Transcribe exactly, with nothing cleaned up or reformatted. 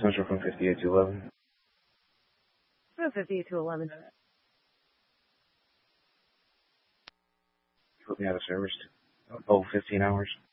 Central from fifty-eight to eleven. From fifty-eight to eleven. Put me out of service. Oh, fifteen hours.